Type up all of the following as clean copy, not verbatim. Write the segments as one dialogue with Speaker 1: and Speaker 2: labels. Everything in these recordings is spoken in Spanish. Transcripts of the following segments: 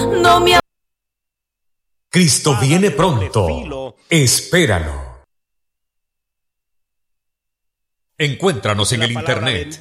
Speaker 1: no me...
Speaker 2: Cristo viene pronto. Espéralo. Encuéntranos en el internet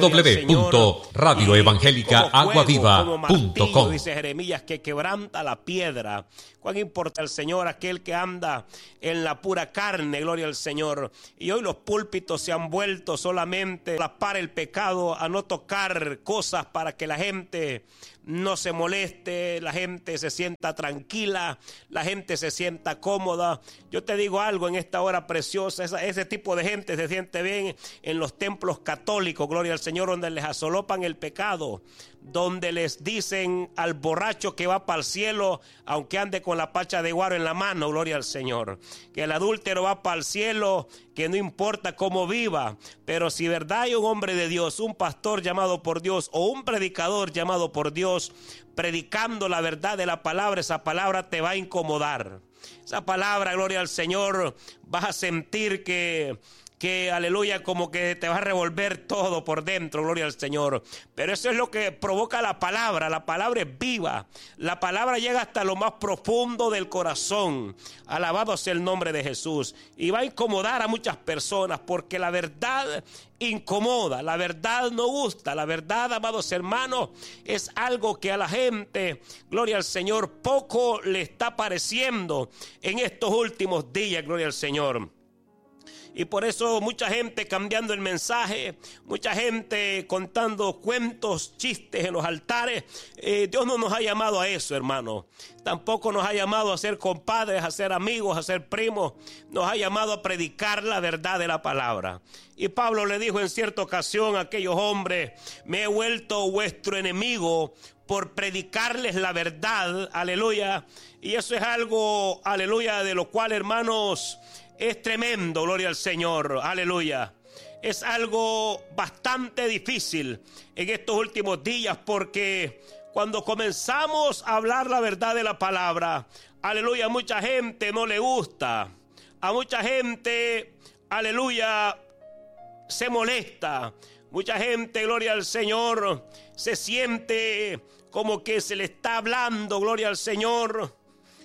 Speaker 2: www.radioevangelicaaguaviva.com.
Speaker 3: Dice Jeremías, que quebranta la piedra. Cuán importa el Señor aquel que anda en la pura carne, gloria al Señor. Y hoy los púlpitos se han vuelto solamente a para el pecado, a no tocar cosas para que la gente no se moleste, la gente se sienta tranquila, la gente se sienta cómoda. Yo te digo algo en esta hora preciosa, ese tipo de gente se siente bien en los templos católicos, gloria al Señor, donde les asolopan el pecado, donde les dicen al borracho que va para el cielo, aunque ande con la pacha de guaro en la mano, gloria al Señor, que el adúltero va para el cielo, que no importa cómo viva, pero si verdad hay un hombre de Dios, un pastor llamado por Dios o un predicador llamado por Dios, predicando la verdad de la palabra, esa palabra te va a incomodar. Esa palabra, gloria al Señor, vas a sentir que aleluya, como que te va a revolver todo por dentro, gloria al Señor. Pero eso es lo que provoca la palabra es viva, la palabra llega hasta lo más profundo del corazón, alabado sea el nombre de Jesús, y va a incomodar a muchas personas, porque la verdad incomoda, la verdad no gusta, la verdad, amados hermanos, es algo que a la gente, gloria al Señor, poco le está pareciendo en estos últimos días, gloria al Señor. Y por eso mucha gente cambiando el mensaje, mucha gente contando cuentos, chistes en los altares. Dios no nos ha llamado a eso, hermano. Tampoco nos ha llamado a ser compadres, a ser amigos, a ser primos. Nos ha llamado a predicar la verdad de la palabra. Y Pablo le dijo en cierta ocasión a aquellos hombres: me he vuelto vuestro enemigo por predicarles la verdad, aleluya. Y eso es algo, aleluya, de lo cual, hermanos, es tremendo, gloria al Señor, aleluya. Es algo bastante difícil en estos últimos días, porque cuando comenzamos a hablar la verdad de la palabra, aleluya, a mucha gente no le gusta, a mucha gente, aleluya, se molesta, mucha gente, gloria al Señor, se siente como que se le está hablando, gloria al Señor,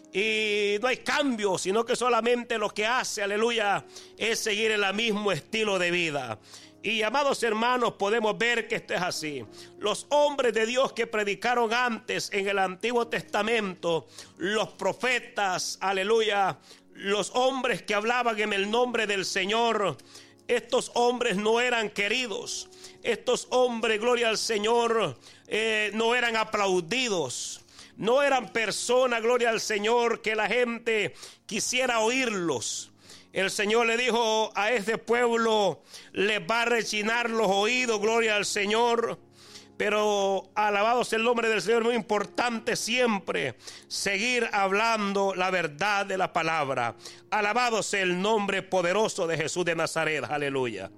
Speaker 3: y no hay cambio, sino que solamente lo que hace, aleluya, es seguir en el mismo estilo de vida. Y amados hermanos, podemos ver que esto es así. Los hombres de Dios que predicaron antes en el Antiguo Testamento, los profetas, aleluya, los hombres que hablaban en el nombre del Señor, estos hombres no eran queridos. Estos hombres, gloria al Señor, no eran aplaudidos. No eran personas, gloria al Señor, que la gente quisiera oírlos. El Señor le dijo a este pueblo: les va a rechinar los oídos, gloria al Señor. Pero alabado sea el nombre del Señor, muy importante siempre seguir hablando la verdad de la palabra. Alabado sea el nombre poderoso de Jesús de Nazaret, aleluya.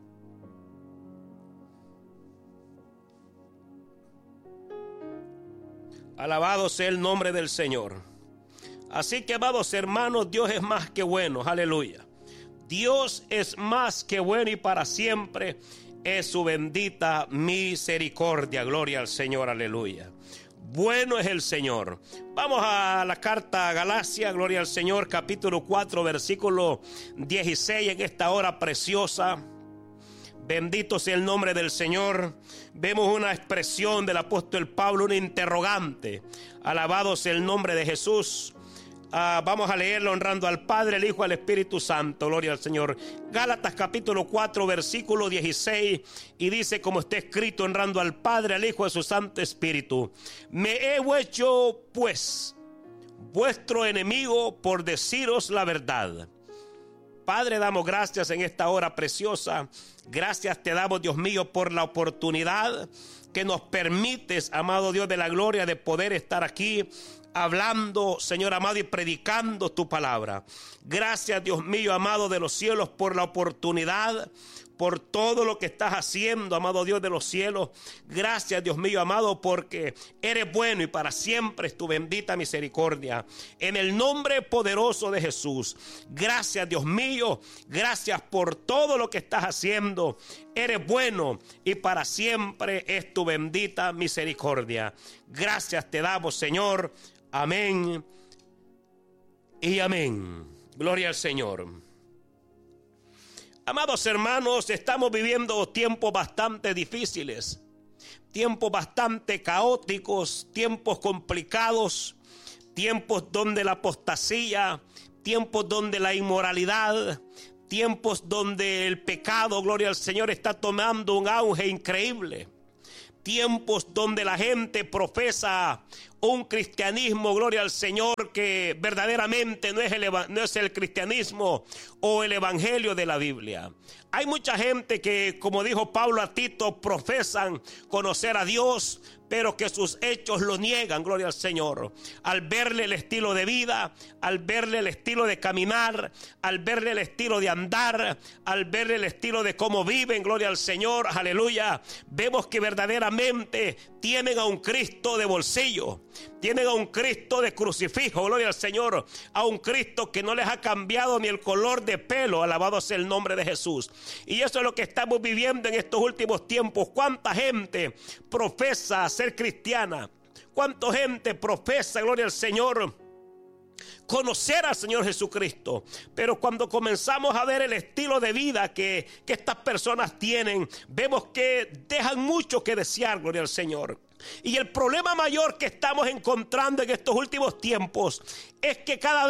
Speaker 3: Alabado sea el nombre del Señor. Así que, amados hermanos, Dios es más que bueno, aleluya. Dios es más que bueno, y para siempre es su bendita misericordia. Gloria al Señor, aleluya. Bueno es el Señor. Vamos a la carta a Galacia, gloria al Señor, capítulo 4, versículo 16, en esta hora preciosa. Bendito sea el nombre del Señor. Vemos una expresión del apóstol Pablo, un interrogante. Alabado sea el nombre de Jesús. Vamos a leerlo honrando al Padre, al Hijo, al Espíritu Santo. Gloria al Señor. Gálatas capítulo 4, versículo 16. Y dice, como está escrito, honrando al Padre, al Hijo, a su Santo Espíritu: me he hecho pues vuestro enemigo por deciros la verdad. Padre, damos gracias en esta hora preciosa. Gracias te damos, Dios mío, por la oportunidad que nos permites, amado Dios de la gloria, de poder estar aquí hablando, Señor amado, y predicando tu palabra. Gracias, Dios mío, amado de los cielos, por la oportunidad, por todo lo que estás haciendo, amado Dios de los cielos. Gracias, Dios mío, amado, porque eres bueno y para siempre es tu bendita misericordia. En el nombre poderoso de Jesús. Gracias, Dios mío. Gracias por todo lo que estás haciendo. Eres bueno y para siempre es tu bendita misericordia. Gracias te damos, Señor. Amén y amén. Gloria al Señor. Amados hermanos, estamos viviendo tiempos bastante difíciles, tiempos bastante caóticos, tiempos complicados, tiempos donde la apostasía, tiempos donde la inmoralidad, tiempos donde el pecado, gloria al Señor, está tomando un auge increíble. Tiempos donde la gente profesa un cristianismo, gloria al Señor, que verdaderamente no es el cristianismo o el evangelio de la Biblia. Hay mucha gente que, como dijo Pablo a Tito, profesan conocer a Dios, pero que sus hechos lo niegan, gloria al Señor. Al verle el estilo de vida, al verle el estilo de caminar, al verle el estilo de andar, al verle el estilo de cómo viven, gloria al Señor, aleluya, vemos que verdaderamente tienen a un Cristo de bolsillo, tienen a un Cristo de crucifijo, gloria al Señor, a un Cristo que no les ha cambiado ni el color de pelo, alabado sea el nombre de Jesús. Y eso es lo que estamos viviendo en estos últimos tiempos. ¿Cuánta gente profesa ser cristiana? ¿Cuánta gente profesa, gloria al Señor, conocer al Señor Jesucristo? Pero cuando comenzamos a ver el estilo de vida que estas personas tienen, vemos que dejan mucho que desear, gloria al Señor. Y el problema mayor que estamos encontrando en estos últimos tiempos es que cada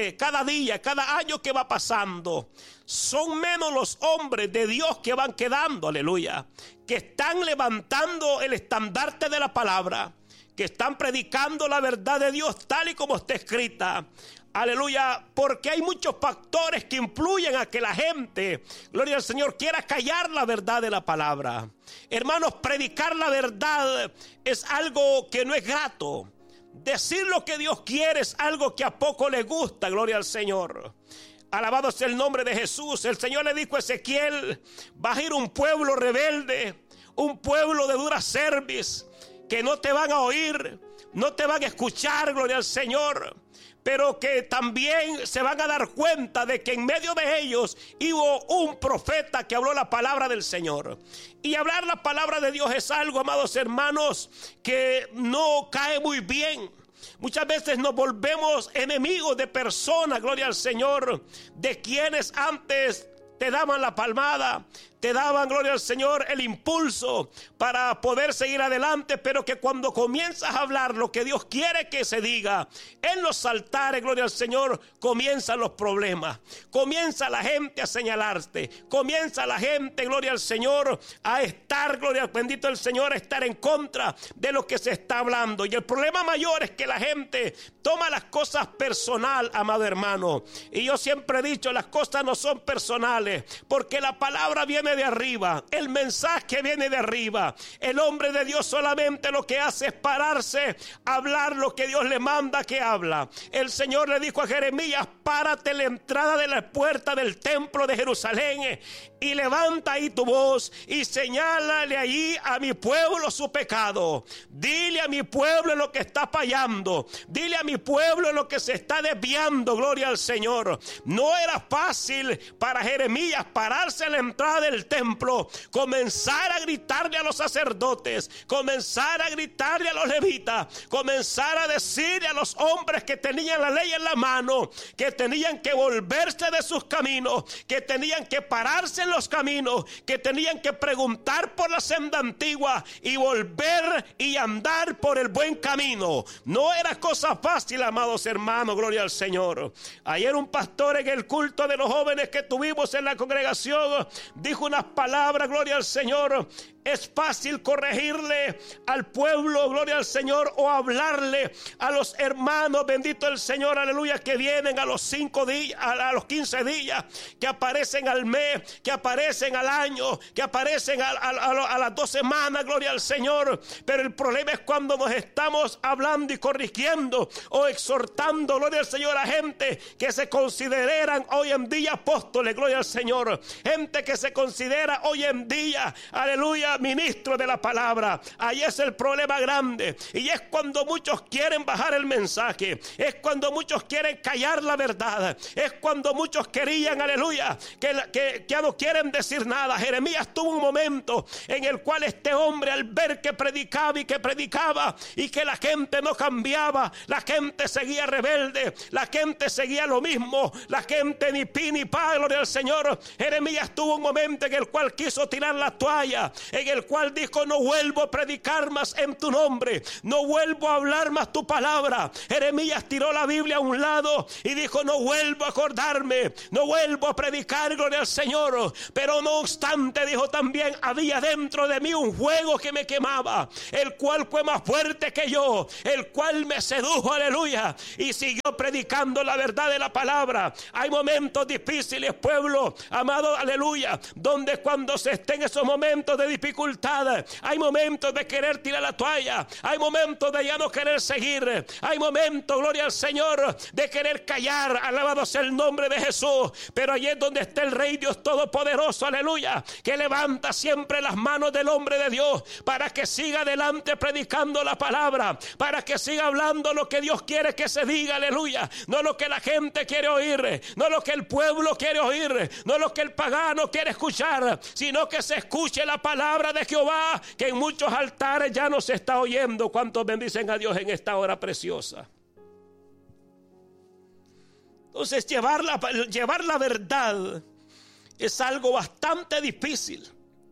Speaker 3: día, cada año que va pasando, son menos los hombres de Dios que van quedando, aleluya, que están levantando el estandarte de la palabra, que están predicando la verdad de Dios tal y como está escrita. Aleluya, porque hay muchos factores que influyen a que la gente, gloria al Señor, quiera callar la verdad de la palabra. Hermanos, predicar la verdad es algo que no es grato. Decir lo que Dios quiere es algo que a poco le gusta, gloria al Señor. Alabado sea el nombre de Jesús. El Señor le dijo a Ezequiel: va a ir un pueblo rebelde, un pueblo de dura cerviz, que no te van a oír, no te van a escuchar, gloria al Señor, pero que también se van a dar cuenta de que en medio de ellos hubo un profeta que habló la palabra del Señor. Y hablar la palabra de Dios es algo, amados hermanos, que no cae muy bien. Muchas veces nos volvemos enemigos de personas, gloria al Señor, de quienes antes te daban la palmada, te daban, gloria al Señor, el impulso para poder seguir adelante, pero que cuando comienzas a hablar lo que Dios quiere que se diga, en los altares, gloria al Señor, comienzan los problemas, comienza la gente a señalarte, comienza la gente, gloria al Señor, a estar, gloria al bendito el Señor, a estar en contra de lo que se está hablando. Y el problema mayor es que la gente toma las cosas personal, amado hermano. Y yo siempre he dicho, las cosas no son personales, porque la palabra viene de arriba, el mensaje viene de arriba. El hombre de Dios solamente lo que hace es pararse, hablar lo que Dios le manda que habla. El Señor le dijo a Jeremías: párate en la entrada de la puerta del templo de Jerusalén y levanta ahí tu voz y señálale allí a mi pueblo su pecado. Dile a mi pueblo lo que está fallando, dile a mi pueblo lo que se está desviando, gloria al Señor. No era fácil para Jeremías pararse en la entrada del templo, comenzar a gritarle a los sacerdotes, comenzar a gritarle a los levitas, comenzar a decirle a los hombres que tenían la ley en la mano, que tenían que volverse de sus caminos, que tenían que pararse en los caminos, que tenían que preguntar por la senda antigua y volver y andar por el buen camino. No era cosa fácil, amados hermanos, gloria al Señor. Ayer un pastor en el culto de los jóvenes que tuvimos en la congregación dijo unas palabras, gloria al Señor. Es fácil corregirle al pueblo, gloria al Señor, o hablarle a los hermanos, bendito el Señor, aleluya, que vienen a los 5 días, a los 15 días, que aparecen al mes, que aparecen al año, que aparecen a las 2 semanas, gloria al Señor. Pero el problema es cuando nos estamos hablando y corrigiendo o exhortando, gloria al Señor, a gente que se consideran hoy en día apóstoles, gloria al Señor. Gente que se considera hoy en día, aleluya, ministro de la palabra. Ahí es el problema grande. Y es cuando muchos quieren bajar el mensaje. Es cuando muchos quieren callar la verdad. Es cuando muchos querían, aleluya, que ya no quieren decir nada. Jeremías tuvo un momento en el cual este hombre, al ver que predicaba y que la gente no cambiaba, la gente seguía rebelde, la gente seguía lo mismo, la gente ni pi ni pa, gloria al Señor. Jeremías tuvo un momento en el cual quiso tirar la toalla, en el cual dijo: no vuelvo a predicar más en tu nombre, no vuelvo a hablar más tu palabra. Jeremías tiró la Biblia a un lado y dijo: no vuelvo a acordarme, no vuelvo a predicar, gloria al Señor. Pero no obstante, dijo también: había dentro de mí un fuego que me quemaba, el cual fue más fuerte que yo, el cual me sedujo, aleluya, y siguió predicando la verdad de la palabra. Hay momentos difíciles, pueblo amado, aleluya, donde cuando se estén esos momentos de dificultad, hay momentos de querer tirar la toalla, hay momentos de ya no querer seguir, hay momentos, gloria al Señor, de querer callar. Alabado sea el nombre de Jesús. Pero allí es donde está el Rey Dios Todopoderoso, aleluya, que levanta siempre las manos del hombre de Dios para que siga adelante predicando la palabra, para que siga hablando lo que Dios quiere que se diga, aleluya, no lo que la gente quiere oír, no lo que el pueblo quiere oír, no lo que el pagano quiere escuchar, sino que se escuche la palabra de Jehová, que en muchos altares ya no se está oyendo. ¿Cuántos bendicen a Dios en esta hora preciosa? Entonces llevar la verdad es algo bastante difícil.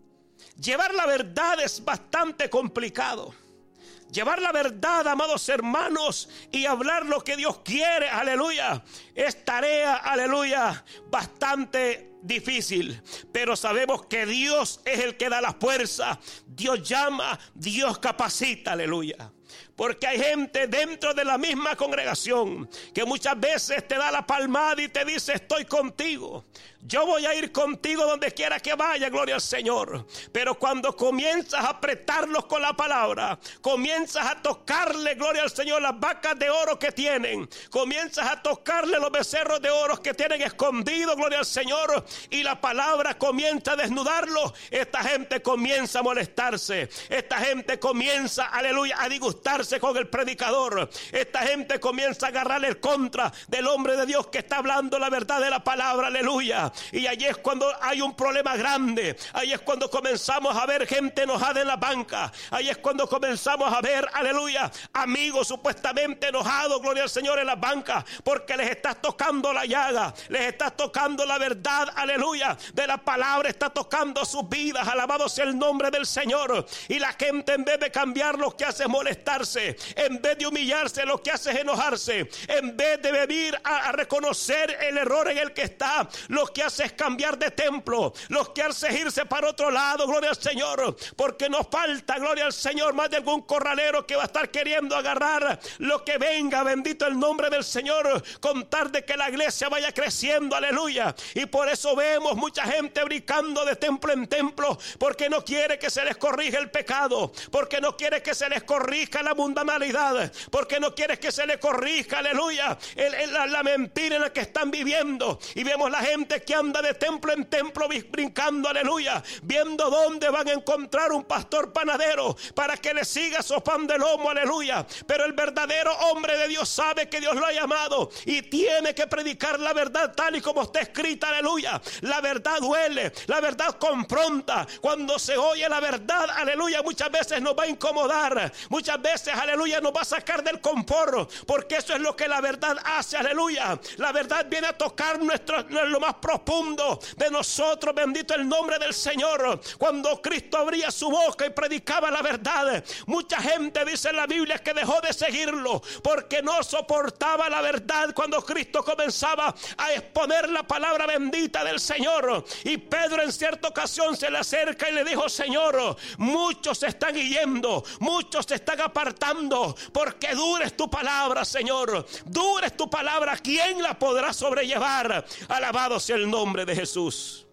Speaker 3: Llevar la verdad es bastante complicado. Llevar la verdad, amados hermanos, y hablar lo que Dios quiere, aleluya, es tarea, aleluya, bastante difícil. Pero sabemos que Dios es el que da la fuerza. Dios llama, Dios capacita, aleluya. Porque hay gente dentro de la misma congregación que muchas veces te da la palmada y te dice: estoy contigo, yo voy a ir contigo donde quiera que vaya, gloria al Señor. Pero cuando comienzas a apretarlos con la palabra, comienzas a tocarle, gloria al Señor, las vacas de oro que tienen, comienzas a tocarle los becerros de oro que tienen escondidos, gloria al Señor, y la palabra comienza a desnudarlos, esta gente comienza a molestarse, esta gente comienza, aleluya, a disgustarse con el predicador, esta gente comienza a agarrarle el contra del hombre de Dios que está hablando la verdad de la palabra, aleluya. Y allí es cuando hay un problema grande. Ahí es cuando comenzamos a ver gente enojada en la banca. Ahí es cuando comenzamos a ver, aleluya, amigos supuestamente enojados, gloria al Señor, en las bancas, porque les estás tocando la llaga, les estás tocando la verdad, aleluya, de la palabra, está tocando sus vidas. Alabado sea el nombre del Señor. Y la gente, en vez de cambiar, lo que hace es molestarse, en vez de humillarse, lo que hace es enojarse, en vez de venir a reconocer el error en el que está, lo que hace es cambiar de templo, lo que hace es irse para otro lado, gloria al Señor, porque nos falta, gloria al Señor, más de algún corralero que va a estar queriendo agarrar lo que venga, bendito el nombre del Señor, con tal de que la iglesia vaya creciendo, aleluya. Y por eso vemos mucha gente brincando de templo en templo, porque no quiere que se les corrija el pecado, porque no quiere que se les corrija la mundanalidad, porque no quiere que se les corrija, aleluya, la mentira en la que están viviendo. Y vemos la gente que anda de templo en templo brincando, aleluya, viendo dónde van a encontrar un pastor panadero para que le siga sopando el lomo, aleluya. Pero el verdadero hombre de Dios sabe que Dios lo ha llamado y tiene que predicar la verdad tal y como está escrita, aleluya. La verdad duele, la verdad confronta. Cuando se oye la verdad, aleluya, muchas veces nos va a incomodar, muchas veces, aleluya, nos va a sacar del confort, porque eso es lo que la verdad hace, aleluya. La verdad viene a tocar lo más profundo de nosotros, bendito el nombre del Señor. Cuando Cristo abría su boca y predicaba la verdad, mucha gente dice en la Biblia que dejó de seguirlo porque no soportaba la verdad cuando Cristo comenzaba a exponer la palabra bendita del Señor. Y Pedro en cierta ocasión se le acerca y le dijo: Señor, muchos se están yendo, muchos se están apartando, porque dura es tu palabra, Señor, dura es tu palabra, ¿quién la podrá sobrellevar? Alabado sea el nombre de Jesús.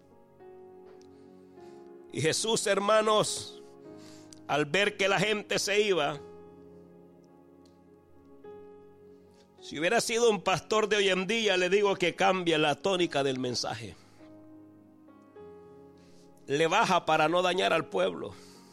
Speaker 3: Y Jesús, hermanos, al ver que la gente se iba, si hubiera sido un pastor de hoy en día, le digo que cambia la tónica del mensaje, le baja para no dañar al pueblo.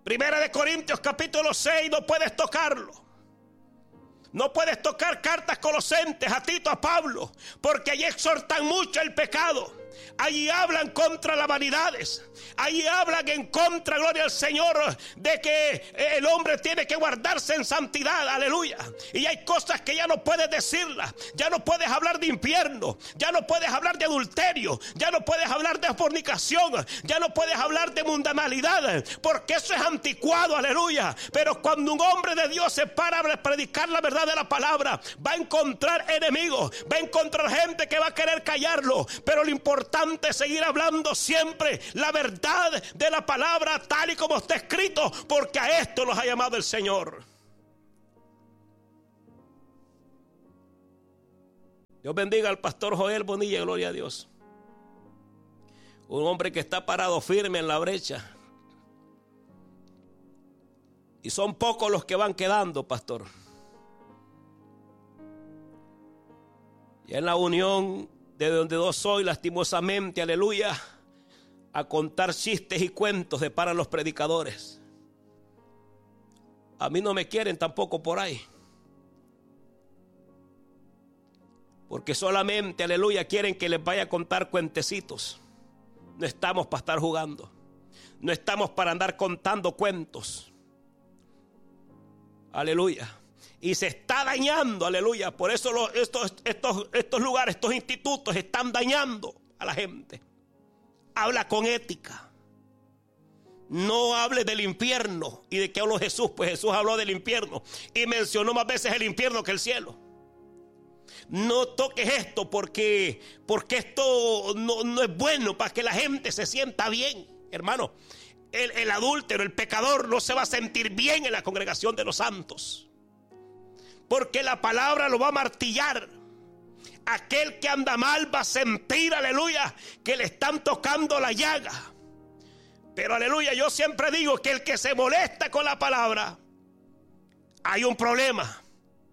Speaker 3: Primera de Corintios capítulo 6, no puedes tocarlo. No puedes tocar cartas Colosenses, a Tito, a Pablo, porque allí exhortan mucho el pecado. Allí hablan contra las vanidades. Allí hablan en contra, gloria al Señor, de que el hombre tiene que guardarse en santidad, aleluya. Y hay cosas que ya no puedes decirlas. Ya no puedes hablar de infierno. Ya no puedes hablar de adulterio. Ya no puedes hablar de fornicación. Ya no puedes hablar de mundanalidad, porque eso es anticuado, aleluya. Pero cuando un hombre de Dios se para a predicar la verdad de la palabra, va a encontrar enemigos, va a encontrar gente que va a querer callarlo. Pero lo importante es seguir hablando siempre la verdad de la palabra tal y como está escrito, porque a esto los ha llamado el Señor. Dios bendiga al pastor Joel Bonilla, gloria a Dios. Un hombre que está parado firme en la brecha. Y son pocos los que van quedando, pastor. Y en la unión de donde yo soy, lastimosamente, aleluya, a contar chistes y cuentos de para los predicadores. A mí no me quieren tampoco por ahí, porque solamente, aleluya, quieren que les vaya a contar cuentecitos. No estamos para estar jugando. No estamos para andar contando cuentos. Aleluya. Y se está dañando, aleluya. Por eso estos lugares, estos institutos están dañando a la gente. Habla con ética. No hable del infierno. ¿Y de qué habló Jesús? Pues Jesús habló del infierno y mencionó más veces el infierno que el cielo. No toques esto porque esto no es bueno para que la gente se sienta bien, hermano. El adúltero, el pecador no se va a sentir bien en la congregación de los santos, porque la palabra lo va a martillar. Aquel que anda mal va a sentir, aleluya, que le están tocando la llaga. Pero aleluya, yo siempre digo que el que se molesta con la palabra, hay un problema.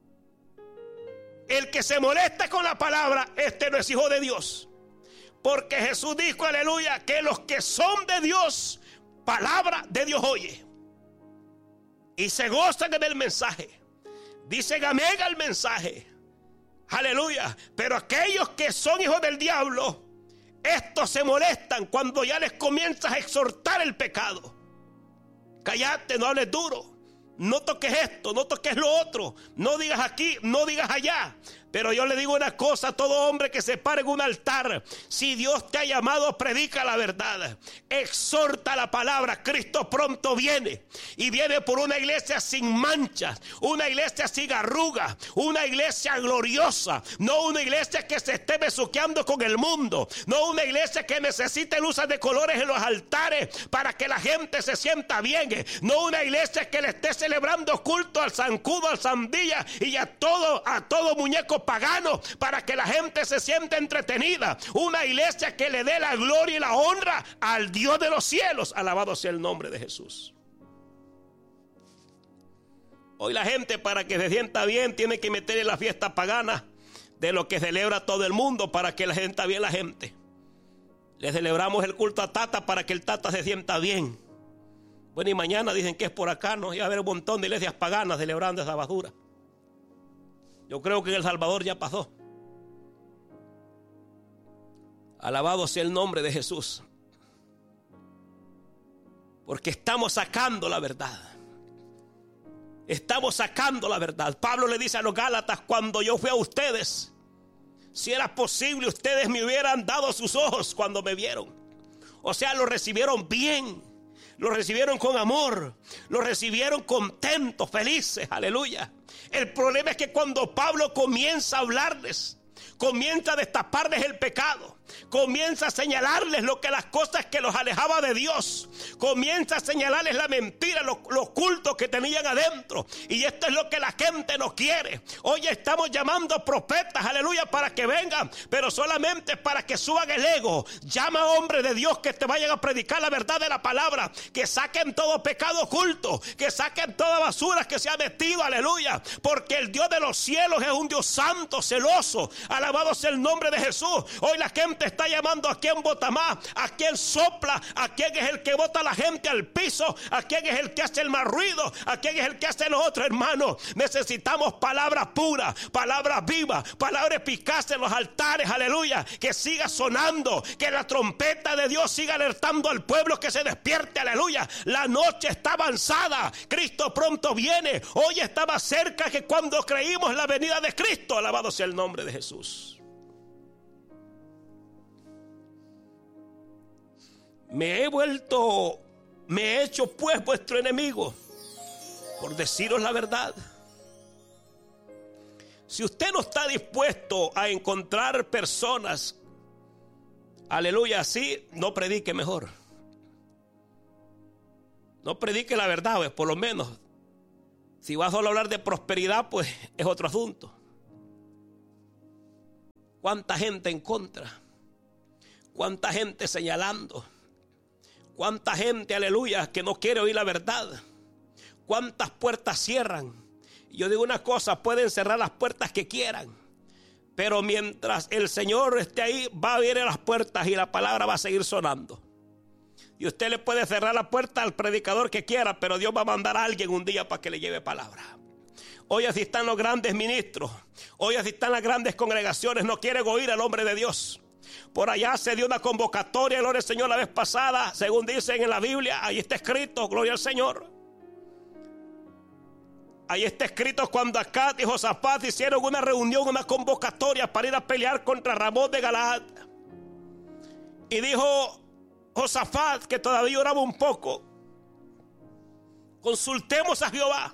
Speaker 3: El que se molesta con la palabra, este no es hijo de Dios. Porque Jesús dijo, aleluya, que los que son de Dios, palabra de Dios oye. Y se gozan en el mensaje. Dicen amén al mensaje. Aleluya. Pero aquellos que son hijos del diablo, estos se molestan cuando ya les comienzas a exhortar el pecado. Cállate, no hables duro. No toques esto, no toques lo otro. No digas aquí, no digas allá. Pero yo le digo una cosa a todo hombre que se pare en un altar: si Dios te ha llamado, predica la verdad, exhorta la palabra. Cristo pronto viene, y viene por una iglesia sin manchas, una iglesia sin arrugas, una iglesia gloriosa, no una iglesia que se esté besuqueando con el mundo, no una iglesia que necesite luces de colores en los altares para que la gente se sienta bien, no una iglesia que le esté celebrando culto al zancudo, al sandilla y a todo muñeco pagano para que la gente se sienta entretenida. Una iglesia que le dé la gloria y la honra al Dios de los cielos. Alabado sea el nombre de Jesús. Hoy la gente, para que se sienta bien, tiene que meterle la fiesta pagana de lo que celebra todo el mundo para que la sienta bien la gente. Le celebramos el culto a Tata para que el Tata se sienta bien. Bueno, y mañana dicen que es por acá, ¿no? Y va a haber un montón de iglesias paganas celebrando esa basura. Yo creo que en El Salvador ya pasó. Alabado sea el nombre de Jesús. Porque estamos sacando la verdad. Estamos sacando la verdad. Pablo le dice a los Gálatas: cuando yo fui a ustedes, si era posible, ustedes me hubieran dado sus ojos cuando me vieron. O sea, lo recibieron bien. Lo recibieron con amor. Lo recibieron contentos, felices. Aleluya. El problema es que cuando Pablo comienza a hablarles, comienza a destaparles el pecado, comienza a señalarles las cosas que los alejaba de Dios, comienza a señalarles la mentira, los cultos que tenían adentro. Y esto es lo que la gente no quiere. Hoy estamos llamando profetas, aleluya, para que vengan, pero solamente para que suban el ego. Llama a hombres de Dios que te vayan a predicar la verdad de la palabra, que saquen todo pecado oculto, que saquen toda basura que se ha metido, aleluya, porque el Dios de los cielos es un Dios santo, celoso. Alabado sea el nombre de Jesús. Hoy la gente gente está llamando a quién vota más, a quién sopla, a quién es el que bota a la gente al piso, a quién es el que hace el más ruido, a quién es el que hace lo otro, hermano. Necesitamos palabras puras, palabras vivas, palabras eficaces en los altares, aleluya, que siga sonando, que la trompeta de Dios siga alertando al pueblo que se despierte, aleluya. La noche está avanzada, Cristo pronto viene, hoy está más cerca que cuando creímos la venida de Cristo, alabado sea el nombre de Jesús. Me he hecho pues vuestro enemigo por deciros la verdad. Si usted no está dispuesto a encontrar personas, aleluya, así, no predique mejor. No predique la verdad, pues, por lo menos. Si vas solo a hablar de prosperidad, pues es otro asunto. ¿Cuánta gente en contra? ¿Cuánta gente señalando? ¿Cuánta gente, aleluya, que no quiere oír la verdad? ¿Cuántas puertas cierran? Yo digo una cosa, pueden cerrar las puertas que quieran, pero mientras el Señor esté ahí, va a abrir las puertas y la palabra va a seguir sonando. Y usted le puede cerrar la puerta al predicador que quiera, pero Dios va a mandar a alguien un día para que le lleve palabra. Hoy así están los grandes ministros, hoy así están las grandes congregaciones, no quieren oír al hombre de Dios. Por allá se dio una convocatoria, gloria al Señor, la vez pasada, según dicen en la Biblia, ahí está escrito, gloria al Señor. Ahí está escrito cuando Acaz y Josafat hicieron una reunión, una convocatoria para ir a pelear contra Ramón de Galaad. Y dijo Josafat, que todavía oraba un poco: consultemos a Jehová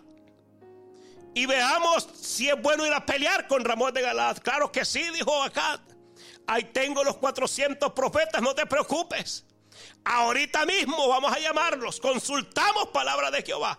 Speaker 3: y veamos si es bueno ir a pelear con Ramón de Galaad. Claro que sí, dijo Acaz. Ahí tengo los 400 profetas, no te preocupes. Ahorita mismo vamos a llamarlos. Consultamos palabra de Jehová.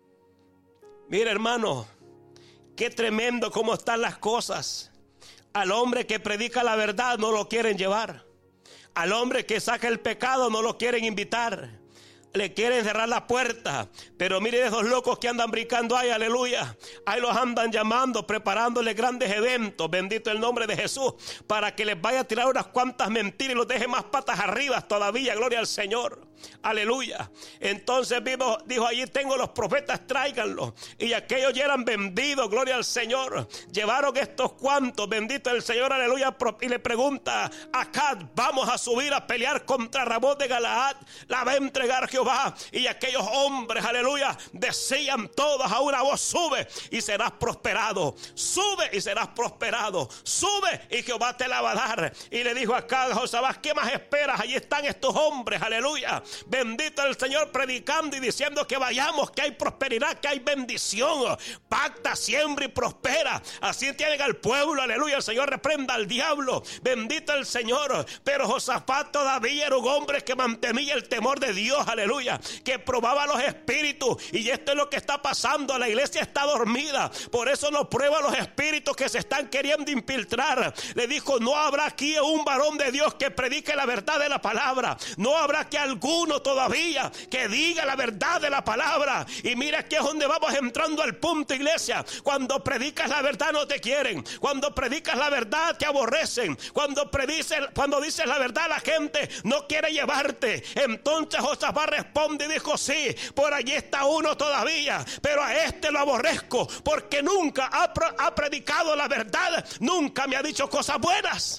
Speaker 3: Mira, hermano, qué tremendo cómo están las cosas. Al hombre que predica la verdad no lo quieren llevar. Al hombre que saca el pecado no lo quieren invitar. Le quieren cerrar la puerta. Pero mire esos locos que andan brincando ahí, aleluya. Ahí los andan llamando, preparándole grandes eventos, bendito el nombre de Jesús, para que les vaya a tirar unas cuantas mentiras y los deje más patas arriba todavía, gloria al Señor. Aleluya. Entonces dijo: allí tengo los profetas, tráiganlos. Y aquellos ya eran vendidos, gloria al Señor. Llevaron estos cuantos, bendito el Señor, aleluya. Y le pregunta a Acaz: vamos a subir a pelear contra Ramón de Galaad, la va a entregar Jehová. Y aquellos hombres, aleluya, decían todos a una voz: sube y serás prosperado, sube y serás prosperado, sube y Jehová te la va a dar. Y le dijo a Acaz a Josafat: ¿qué más esperas? Allí están estos hombres, aleluya, bendito el Señor, predicando y diciendo que vayamos, que hay prosperidad, que hay bendición. Pacta, siembra y prospera. Así tienen al pueblo, aleluya. El Señor reprenda al diablo, bendito el Señor. Pero Josafat todavía era un hombre que mantenía el temor de Dios, aleluya, que probaba los espíritus. Y esto es lo que está pasando: la iglesia está dormida, por eso no prueba los espíritus que se están queriendo infiltrar. Le dijo: no habrá aquí un varón de Dios que predique la verdad de la palabra. No habrá que alguno todavía que diga la verdad de la palabra. Y mira, aquí es donde vamos entrando al punto, iglesia. Cuando predicas la verdad no te quieren. Cuando predicas la verdad te aborrecen. Cuando dices la verdad, la gente no quiere llevarte. Entonces Josafat responde y dijo: sí, por allí está uno todavía, pero a este lo aborrezco, porque nunca ha predicado la verdad, nunca me ha dicho cosas buenas.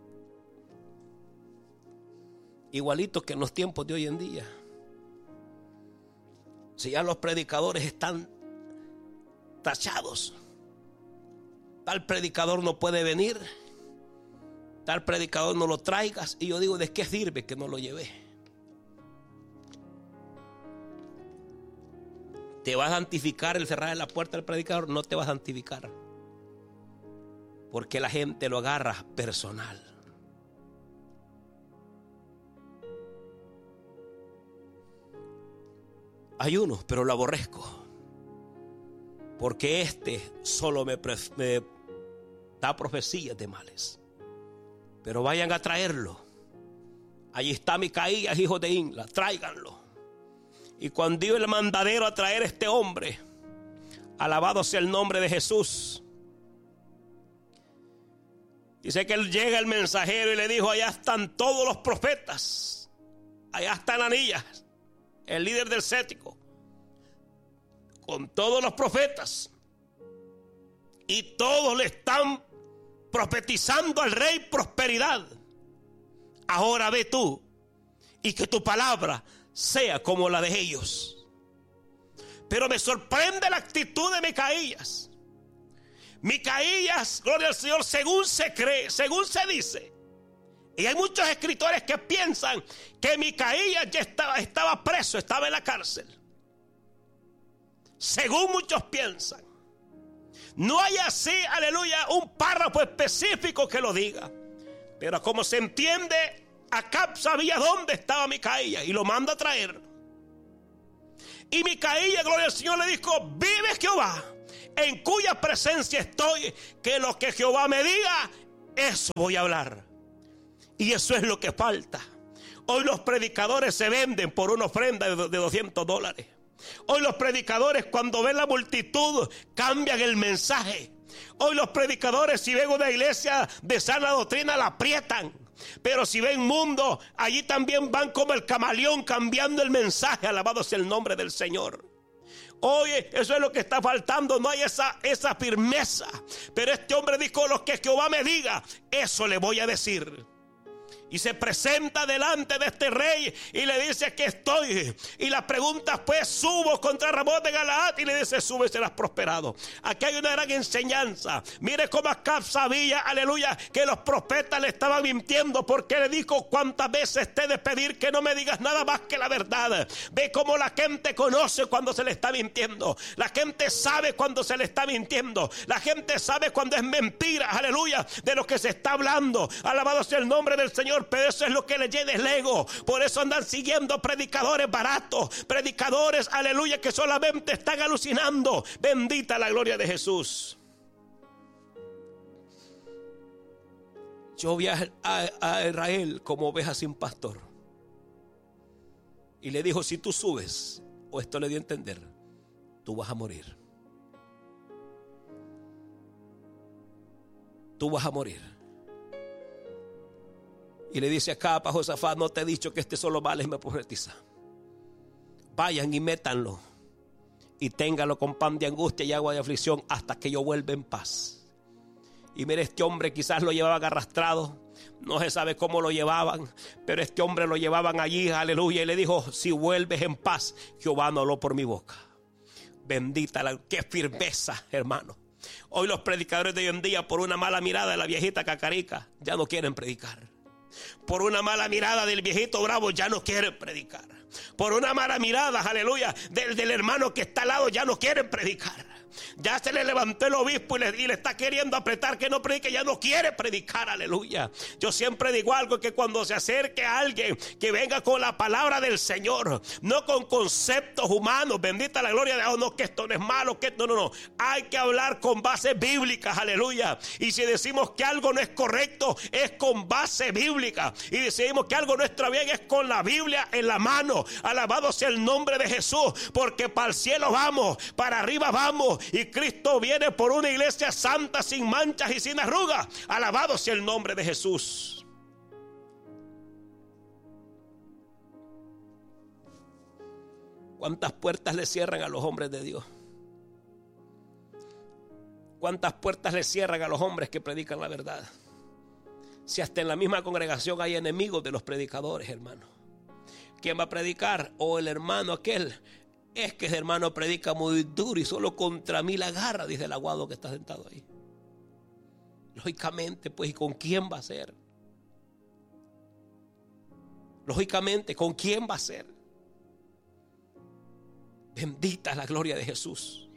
Speaker 3: Igualito que en los tiempos de hoy en día. Si ya los predicadores están tachados, tal predicador no puede venir, tal predicador no lo traigas. Y yo digo: ¿de qué sirve que no lo llevé? ¿Te va a santificar el cerrar la puerta del predicador? No te va a santificar, porque la gente lo agarra personal. Hay uno, pero lo aborrezco, porque este solo me da profecías de males. Pero vayan a traerlo. Allí está Micaías, hijo de Inla, tráiganlo. Y cuando iba el mandadero a traer a este hombre, alabado sea el nombre de Jesús, Dice que él llega el mensajero y le dijo: allá están todos los profetas. Allá está Ananías, el líder del cético, con todos los profetas. Y todos le están profetizando al rey prosperidad. Ahora ve tú y que tu palabra sea como la de ellos. Pero me sorprende la actitud de Micaías. Micaías, gloria al Señor, según se cree, según se dice. Y hay muchos escritores que piensan que Micaías ya estaba preso, estaba en la cárcel. Según muchos piensan. No hay así, aleluya, un párrafo específico que lo diga. Pero como se entiende, Acab sabía dónde estaba Micaías y lo manda a traer. Y Micaías, gloria al Señor, le dijo: vive Jehová, en cuya presencia estoy, que lo que Jehová me diga, eso voy a hablar. Y eso es lo que falta. Hoy los predicadores se venden por una ofrenda de $200. Hoy los predicadores, cuando ven la multitud, cambian el mensaje. Hoy los predicadores, si ven una iglesia de sana doctrina, la aprietan. Pero si ven mundo, allí también van como el camaleón, cambiando el mensaje. Alabado sea el nombre del Señor. Oye, eso es lo que está faltando. No hay esa firmeza. Pero este hombre dijo: lo que Jehová me diga, eso le voy a decir. Y se presenta delante de este rey y le dice: que estoy. Y la pregunta pues: subo contra Ramón de Galaad. Y le dice: sube, serás prosperado. Aquí hay una gran enseñanza. Mire cómo Acab sabía, aleluya, que los profetas le estaban mintiendo, porque le dijo: cuántas veces te he de pedir que no me digas nada más que la verdad. Ve cómo la gente conoce cuando se le está mintiendo. La gente sabe cuando se le está mintiendo. La gente sabe cuando es mentira, aleluya, de lo que se está hablando. Alabado sea el nombre del Señor. Pero eso es lo que le llena el ego. Por eso andan siguiendo predicadores baratos, predicadores, aleluya, que solamente están alucinando. Bendita la gloria de Jesús. Yo vi a Israel como oveja sin pastor, y le dijo: si tú subes, o esto le dio a entender, tú vas a morir. Tú vas a morir. Y le dice acá a Josafat: no te he dicho que este solo vale y me profetiza. Vayan y métanlo y ténganlo con pan de angustia y agua de aflicción hasta que yo vuelva en paz. Y mire, este hombre quizás lo llevaban arrastrado, no se sabe cómo lo llevaban, pero este hombre lo llevaban allí, aleluya, y le dijo: si vuelves en paz, Jehová no habló por mi boca. Bendita qué firmeza, hermano. Hoy los predicadores de hoy en día, por una mala mirada de la viejita cacarica, ya no quieren predicar. Por una mala mirada del viejito bravo, ya no quieren predicar. Por una mala mirada, aleluya, del hermano que está al lado, ya no quieren predicar. Ya se le levantó el obispo y le está queriendo apretar que no predique, ya no quiere predicar, aleluya. Yo siempre digo algo, que cuando se acerque a alguien, que venga con la palabra del Señor, no con conceptos humanos. Bendita la gloria de Dios. No, que esto no es malo, que esto no. Hay que hablar con bases bíblicas, aleluya. Y si decimos que algo no es correcto, es con base bíblica. Y decimos que algo no está bien, es con la Biblia en la mano. Alabado sea el nombre de Jesús, porque para el cielo vamos, para arriba vamos. Y Cristo viene por una iglesia santa, sin manchas y sin arrugas. Alabado sea el nombre de Jesús. ¿Cuántas puertas le cierran a los hombres de Dios? ¿Cuántas puertas le cierran a los hombres que predican la verdad? Si hasta en la misma congregación hay enemigos de los predicadores, hermano. ¿Quién va a predicar? O el hermano aquel. Es que ese hermano predica muy duro y solo contra mí la agarra, dice el aguado que está sentado ahí. Lógicamente, pues, ¿y con quién va a ser? Lógicamente, ¿con quién va a ser? Bendita es la gloria de Jesús.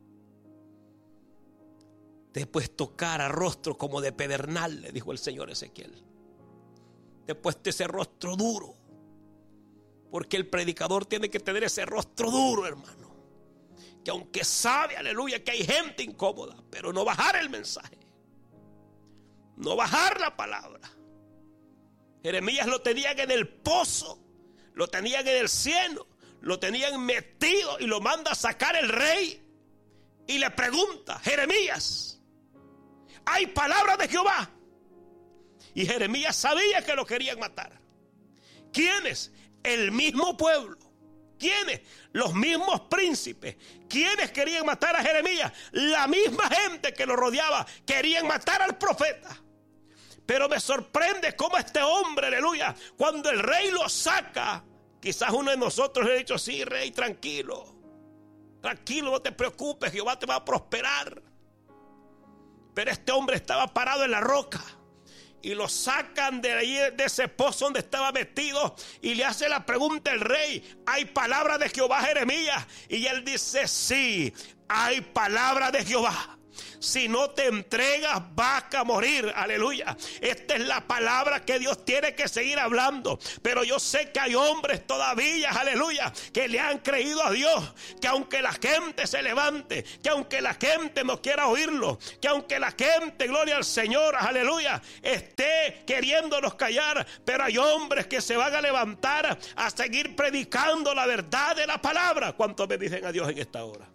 Speaker 3: Te he puesto cara, rostro como de pedernal, le dijo el Señor a Ezequiel. Te he puesto ese rostro duro. Porque el predicador tiene que tener ese rostro duro, hermano. Que aunque sabe, aleluya, que hay gente incómoda, pero no bajar el mensaje. No bajar la palabra. Jeremías lo tenían en el pozo, lo tenían en el cielo, lo tenían metido y lo manda a sacar el rey. Y le pregunta: Jeremías, ¿hay palabra de Jehová? Y Jeremías sabía que lo querían matar. ¿Quiénes? El mismo pueblo. ¿Quiénes? Los mismos príncipes. ¿Quiénes querían matar a Jeremías? La misma gente que lo rodeaba. Querían matar al profeta. Pero me sorprende cómo este hombre, aleluya, cuando el rey lo saca, quizás uno de nosotros le ha dicho: sí, rey, tranquilo. Tranquilo, no te preocupes, Jehová te va a prosperar. Pero este hombre estaba parado en la roca. Y lo sacan de ahí, de ese pozo donde estaba metido, y le hace la pregunta el rey: ¿hay palabra de Jehová, Jeremías? Y él dice: sí, hay palabra de Jehová. Si no te entregas, vas a morir. Aleluya. Esta es la palabra que Dios tiene que seguir hablando. Pero yo sé que hay hombres todavía, aleluya, que le han creído a Dios. Que aunque la gente se levante, que aunque la gente no quiera oírlo, que aunque la gente, gloria al Señor, aleluya, esté queriéndonos callar, pero hay hombres que se van a levantar a seguir predicando la verdad de la palabra. ¿Cuántos me dicen a Dios en esta hora?